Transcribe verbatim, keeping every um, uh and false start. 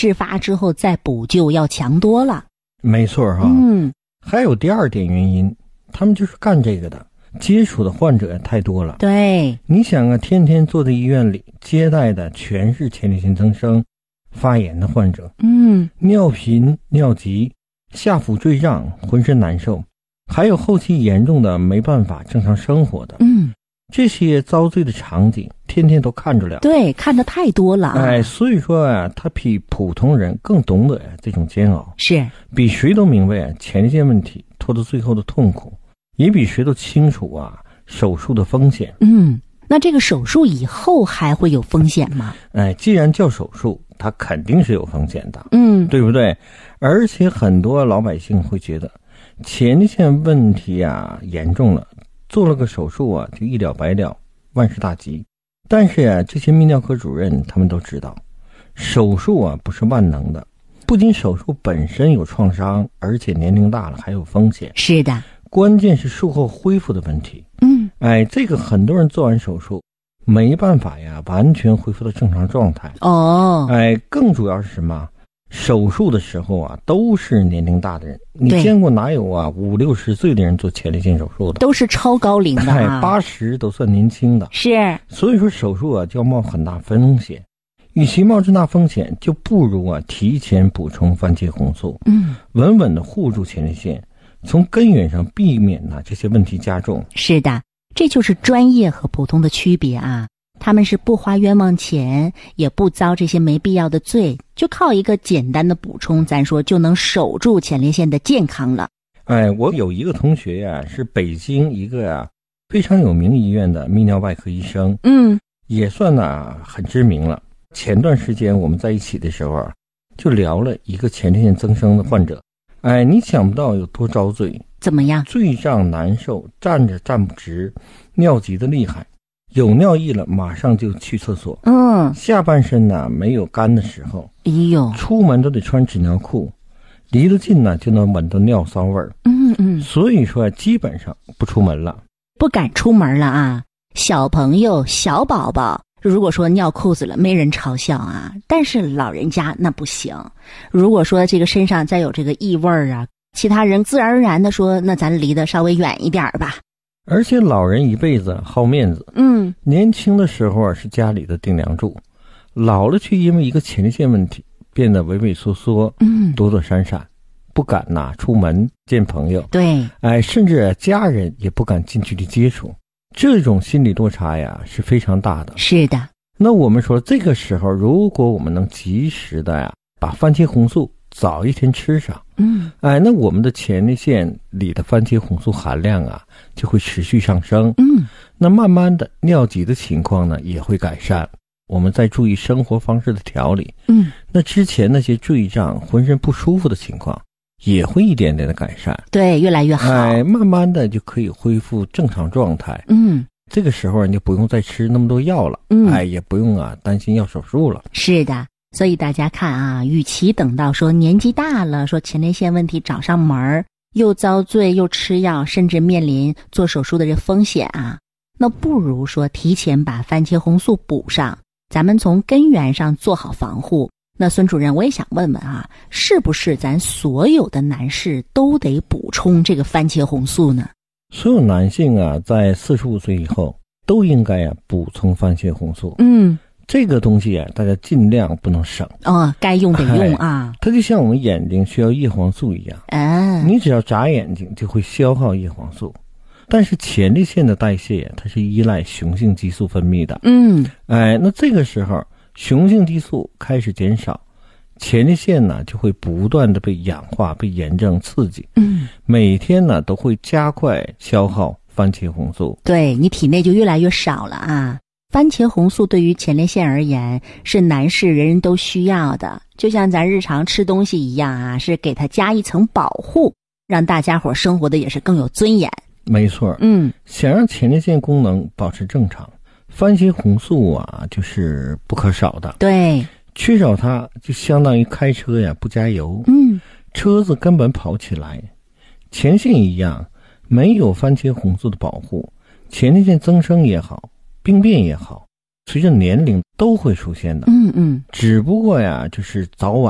事发之后再补救要强多了。 没错哈。 嗯， 还有第二点原因，他们就是干这个的，接触的患者也太多了。 对， 你想啊，天天坐在医院里接待的全是前列腺增生、发炎的患者， 嗯， 尿频、尿急、下腹坠胀、浑身难受，还有后期严重的没办法正常生活的， 嗯， 这些遭罪的场景天天都看着了。 对，看得太多了啊。 哎，所以说啊，他比普通人更懂得这种煎熬， 是比谁都明白前列腺问题拖到最后的痛苦，也比谁都清楚啊手术的风险。 嗯，那这个手术以后还会有风险吗？ 哎，既然叫手术，它肯定是有风险的， 嗯， 对不对？而且很多老百姓会觉得前列腺问题啊严重了，做了个手术啊就一了百了，万事大吉。但是啊，这些泌尿科主任他们都知道，手术啊不是万能的，不仅手术本身有创伤，而且年龄大了还有风险。 是的， 关键是术后恢复的问题。 嗯， 哎，这个很多人做完手术没办法呀完全恢复到正常状态。 哦， 哎，更主要是什么？手术的时候啊都是年龄大的人，你对见过哪有啊五六十岁的人做前列腺手术的？ 都是超高龄的哎， 啊。 八十都算年轻的。 是， 所以说手术啊就要冒很大风险，与其冒这大风险，就不如啊提前补充番茄红素， 嗯， 稳稳的护住前列腺，从根源上避免呢、啊、这些问题加重。 是的，这就是专业和普通的区别啊。他们是不花冤枉钱，也不遭这些没必要的罪，就靠一个简单的补充，咱说就能守住前列腺的健康了。 哎，我有一个同学呀、啊，是北京一个啊非常有名医院的泌尿外科医生， 嗯， 也算呢、啊、很知名了。前段时间我们在一起的时候啊，就聊了一个前列腺增生的患者。哎，你想不到有多遭罪， 怎么样？ 坠胀难受，站着站不直，尿急的厉害，有尿意了马上就去厕所。 嗯， 下半身呢没有干的时候， 哎呦， 出门都得穿纸尿裤，离得近呢就能闻到尿骚味儿。 嗯嗯， 所以说基本上不出门了， 不敢出门了啊。小朋友、小宝宝，如果说尿裤子了，没人嘲笑啊。但是老人家那不行。如果说这个身上再有这个异味啊，其他人自然而然的说，那咱离得稍微远一点吧。 而且老人一辈子好面子， 嗯， 年轻的时候是家里的顶梁柱，老了却因为一个前列腺问题变得畏畏缩缩， 嗯， 躲躲闪闪，不敢呐出门见朋友， 对， 哎，甚至家人也不敢近距离接触，这种心理落差呀是非常大的。 是的， 那我们说这个时候，如果我们能及时的呀把番茄红素早一天吃上， 嗯， 哎，那我们的前列腺里的番茄红素含量啊就会持续上升， 嗯， 那慢慢的尿急的情况呢也会改善。我们再注意生活方式的调理， 嗯， 那之前那些坠胀、浑身不舒服的情况也会一点点的改善， 对，越来越好， 哎，慢慢的就可以恢复正常状态。 嗯， 这个时候你就不用再吃那么多药了， 嗯， 哎，也不用啊担心要手术了。 是的。所以大家看啊，与其等到说年纪大了，说前列腺问题找上门儿，又遭罪又吃药，甚至面临做手术的这风险啊，那不如说提前把番茄红素补上，咱们从根源上做好防护。那孙主任，我也想问问啊，是不是咱所有的男士都得补充这个番茄红素呢？ 所有男性啊，在四十五岁以后都应该啊补充番茄红素。 嗯， 这个东西啊，大家尽量不能省。 哦，该用得用啊。 哎，它就像我们眼睛需要叶黄素一样， 啊， 你只要眨眼睛就会消耗叶黄素。但是前列腺的代谢它是依赖雄性激素分泌的。 嗯， 哎，那这个时候雄性激素开始减少，前列腺呢就会不断的被氧化、被炎症刺激。 嗯， 每天呢都会加快消耗番茄红素。 对，你体内就越来越少了啊。番茄红素对于前列腺而言是男士人人都需要的，就像咱日常吃东西一样啊，是给它加一层保护，让大家伙生活的也是更有尊严。 没错， 嗯， 想让前列腺功能保持正常，番茄红素啊就是不可少的。 对， 缺少它就相当于开车呀不加油， 嗯， 车子根本跑不起来。前列腺一样，没有番茄红素的保护，前列腺增生也好，病变也好，随着年龄都会出现的。 嗯嗯， 只不过呀就是早晚